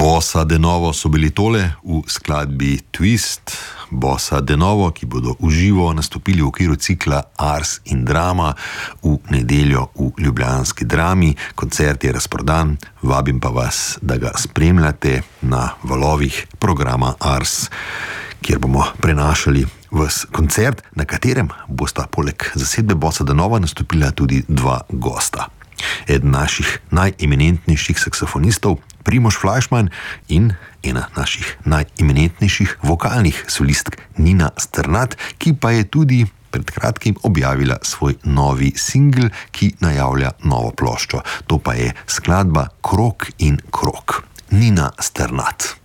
Bossa de Novo so bili tole v skladbi Twist. Bossa de Novo, ki bodo v živo nastopili v okviru cikla Ars in Drama v nedeljo v ljubljanski Drami. Koncert je razprodan, vabim pa vas, da ga spremljate na valovih programa Ars, kjer bomo prenašali vas koncert, na katerem bosta poleg zasedbe Bossa de Novo nastopila tudi dva gosta. Eden naših najeminentnejših saksofonistov, Primož Fleischmann, in ena naših najeminentnejših vokalnih solistk, Nina Strnad, ki pa je tudi pred kratkim objavila svoj novi singl, ki najavlja novo ploščo. To pa je skladba Krog in krog. Nina Strnad.